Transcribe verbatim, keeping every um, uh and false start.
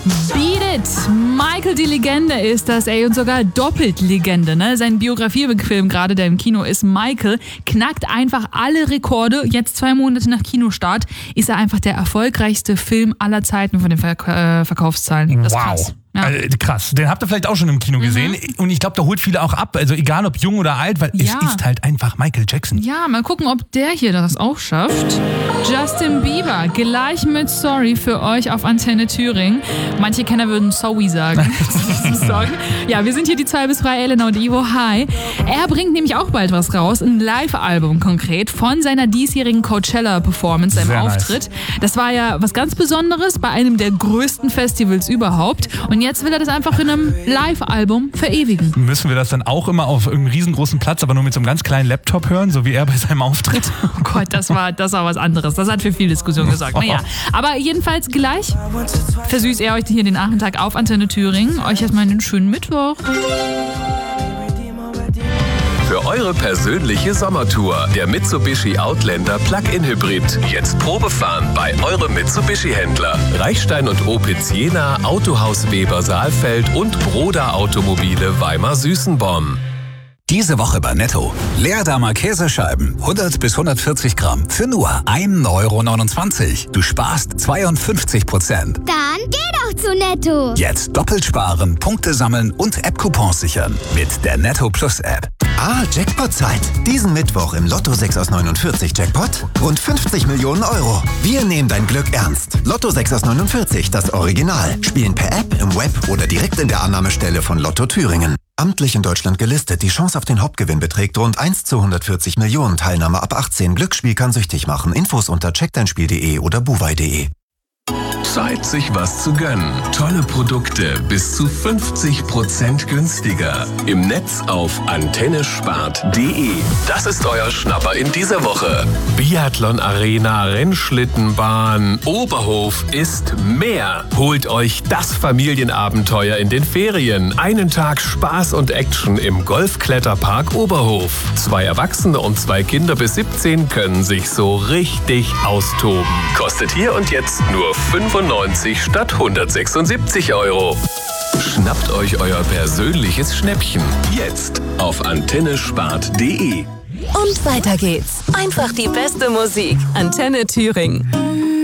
Beat It! Michael die Legende ist das, ey, und sogar doppelt Legende, ne? Sein Biografiefilm gerade, der im Kino ist, Michael, knackt einfach alle Rekorde. Jetzt zwei Monate nach Kinostart ist er einfach der erfolgreichste Film aller Zeiten von den Verk- äh, Verkaufszahlen. Das ist wow. krass. Ja. Also, krass. Den habt ihr vielleicht auch schon im Kino gesehen. Mhm. Und ich glaube, der holt viele auch ab. Also egal ob jung oder alt, weil ja. es ist halt einfach Michael Jackson. Ja, mal gucken, ob der hier das auch schafft. Justin Bieber, gleich mit Sorry für euch auf Antenne Thüringen. Manche Kenner würden Sorry sagen. Ja, wir sind hier die zwei bis drei, Elena und Ivo. Hi. Er bringt nämlich auch bald was raus. Ein Live-Album konkret von seiner diesjährigen Coachella-Performance, seinem Sehr Auftritt. Nice. Das war ja was ganz Besonderes bei einem der größten Festivals überhaupt. Und jetzt will er das einfach in einem Live-Album verewigen. Müssen wir das dann auch immer auf irgendeinem riesengroßen Platz, aber nur mit so einem ganz kleinen Laptop hören, so wie er bei seinem Auftritt? Oh Gott, das war, das war was anderes. Das hat für viel Diskussion gesorgt. Naja, aber jedenfalls gleich versüßt er euch hier den Nachmittag auf Antenne Thüringen. Euch erstmal einen schönen Mittwoch. Für eure persönliche Sommertour. Der Mitsubishi Outlander Plug-in Hybrid. Jetzt Probefahren bei eurem Mitsubishi-Händler. Reichstein und Opitz Jena, Autohaus Weber Saalfeld und Broda Automobile Weimar-Süßenborn. Diese Woche bei Netto. Leerdamer Käsescheiben, hundert bis hundertvierzig Gramm, für nur ein Euro neunundzwanzig. Du sparst zweiundfünfzig Prozent. Dann geh doch zu Netto. Jetzt doppelt sparen, Punkte sammeln und App-Coupons sichern mit der Netto Plus App. Ah, Jackpot-Zeit. Diesen Mittwoch im Lotto sechs aus neunundvierzig Jackpot. Rund fünfzig Millionen Euro. Wir nehmen dein Glück ernst. Lotto sechs aus neunundvierzig, das Original. Spielen per App, im Web oder direkt in der Annahmestelle von Lotto Thüringen. Amtlich in Deutschland gelistet. Die Chance auf den Hauptgewinn beträgt rund eins zu hundertvierzig Millionen. Teilnahme ab achtzehn. Glücksspiel kann süchtig machen. Infos unter check dein spiel punkt de oder buwei punkt de. Zeit, sich was zu gönnen. Tolle Produkte bis zu fünfzig Prozent günstiger. Im Netz auf antennespart punkt de. Das ist euer Schnapper in dieser Woche. Biathlon Arena, Rennschlittenbahn, Oberhof ist mehr. Holt euch das Familienabenteuer in den Ferien. Einen Tag Spaß und Action im Golfkletterpark Oberhof. Zwei Erwachsene und zwei Kinder bis siebzehn können sich so richtig austoben. Kostet hier und jetzt nur fünfundneunzig statt hundertsechsundsiebzig Euro. Schnappt euch euer persönliches Schnäppchen. Jetzt auf antennespart punkt de. Und weiter geht's. Einfach die beste Musik. Antenne Thüringen.